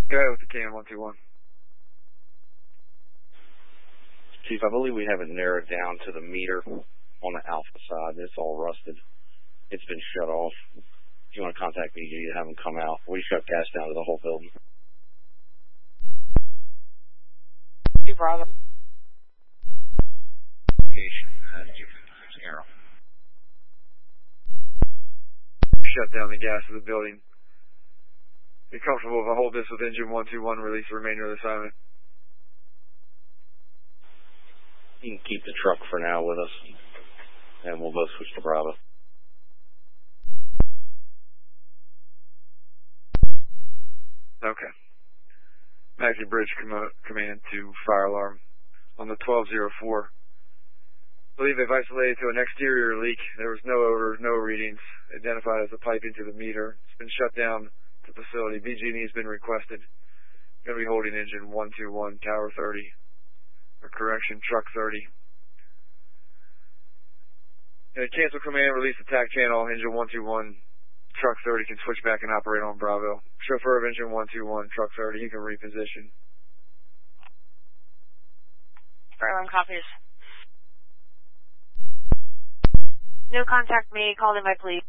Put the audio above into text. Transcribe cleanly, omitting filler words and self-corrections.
Go ahead with the KN 121. Chief, I believe we have it narrowed down to the meter on the Alpha side. It's all rusted. It's been shut off. If you want to contact BG to have them come out, we shut gas down to the whole building. Bravo. Arrow. Shut down the gas of the building. Be comfortable if I hold this with engine 121, release the remainder of the assignment. You can keep the truck for now with us, and we'll both switch to Bravo. Okay. Maxie Bridge command to fire alarm on the 1204. Believe they've isolated to an exterior leak. There was no odor, no readings. Identified as a pipe into the meter. It's been shut down to the facility. BG&E has been requested. Going to be holding engine 121, tower 30. Or correction, truck 30. Cancel command, release attack channel, engine 121, truck 30 can switch back and operate on Bravo. Chauffeur of engine 121, truck 30, you can reposition. Everyone copies. No contact me. Called in by police.